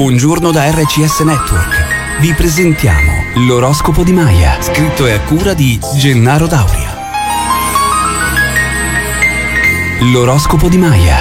Buongiorno da RCS Network. Vi presentiamo l'oroscopo di Maya, scritto e a cura di Gennaro Dauria. L'oroscopo di Maya.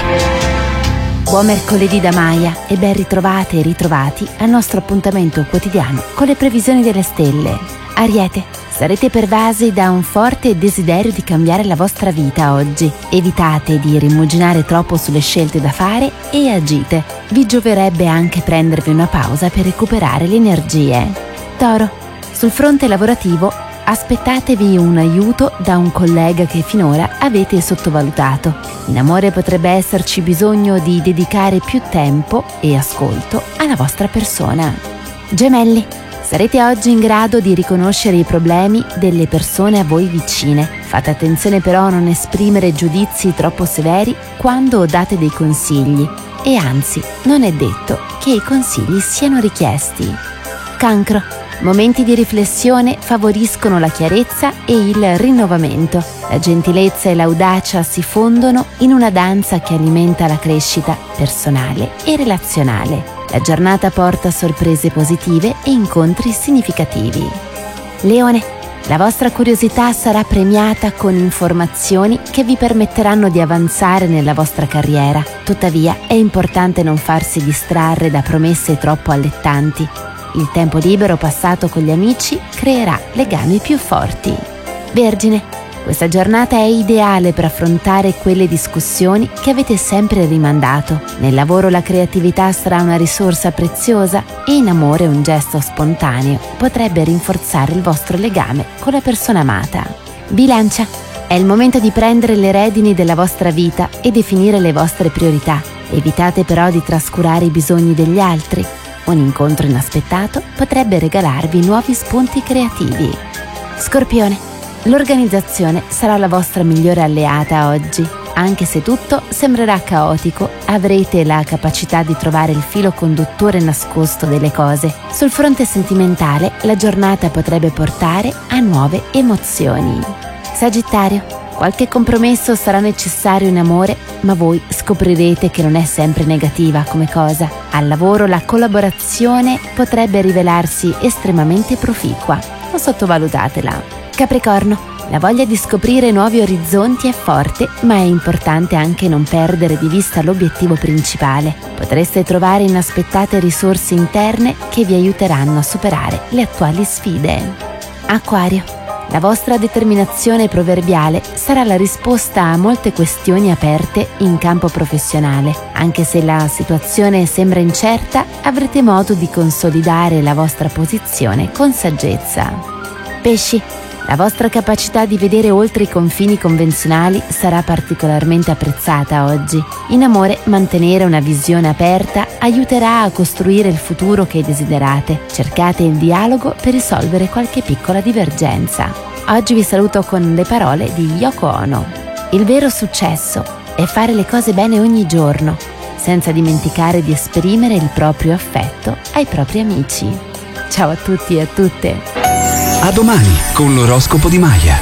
Buon mercoledì da Maya e ben ritrovate e ritrovati al nostro appuntamento quotidiano con le previsioni delle stelle. Ariete, sarete pervasi da un forte desiderio di cambiare la vostra vita oggi. Evitate di rimuginare troppo sulle scelte da fare e agite. Vi gioverebbe anche prendervi una pausa per recuperare le energie. Toro, sul fronte lavorativo aspettatevi un aiuto da un collega che finora avete sottovalutato. In amore potrebbe esserci bisogno di dedicare più tempo e ascolto alla vostra persona. Gemelli, sarete oggi in grado di riconoscere i problemi delle persone a voi vicine. Fate attenzione però a non esprimere giudizi troppo severi quando date dei consigli e anzi, non è detto che i consigli siano richiesti. Cancro, momenti di riflessione favoriscono la chiarezza e il rinnovamento. La gentilezza e l'audacia si fondono in una danza che alimenta la crescita personale e relazionale. La giornata porta sorprese positive e incontri significativi. Leone, la vostra curiosità sarà premiata con informazioni che vi permetteranno di avanzare nella vostra carriera. Tuttavia, è importante non farsi distrarre da promesse troppo allettanti. Il tempo libero passato con gli amici creerà legami più forti. Vergine, questa giornata è ideale per affrontare quelle discussioni che avete sempre rimandato. Nel lavoro la creatività sarà una risorsa preziosa e in amore un gesto spontaneo potrebbe rinforzare il vostro legame con la persona amata. Bilancia, è il momento di prendere le redini della vostra vita e definire le vostre priorità. Evitate però di trascurare i bisogni degli altri. Un incontro inaspettato potrebbe regalarvi nuovi spunti creativi. Scorpione, l'organizzazione sarà la vostra migliore alleata oggi. Anche se tutto sembrerà caotico, avrete la capacità di trovare il filo conduttore nascosto delle cose. Sul fronte sentimentale, la giornata potrebbe portare a nuove emozioni. Sagittario, qualche compromesso sarà necessario in amore, ma voi scoprirete che non è sempre negativa come cosa. Al lavoro la collaborazione potrebbe rivelarsi estremamente proficua. Non sottovalutatela. Capricorno, la voglia di scoprire nuovi orizzonti è forte, ma è importante anche non perdere di vista l'obiettivo principale. Potreste trovare inaspettate risorse interne che vi aiuteranno a superare le attuali sfide. Acquario, la vostra determinazione proverbiale sarà la risposta a molte questioni aperte in campo professionale. Anche se la situazione sembra incerta, avrete modo di consolidare la vostra posizione con saggezza. Pesci, la vostra capacità di vedere oltre i confini convenzionali sarà particolarmente apprezzata oggi. In amore, mantenere una visione aperta aiuterà a costruire il futuro che desiderate. Cercate il dialogo per risolvere qualche piccola divergenza. Oggi vi saluto con le parole di Yoko Ono. Il vero successo è fare le cose bene ogni giorno, senza dimenticare di esprimere il proprio affetto ai propri amici. Ciao a tutti e a tutte! A domani con l'oroscopo di Maya.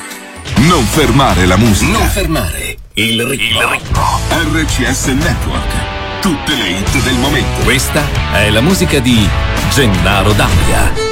Non fermare la musica. Non fermare il ritmo. RCS Network. Tutte le hit del momento. Questa è la musica di Gennaro Dauria.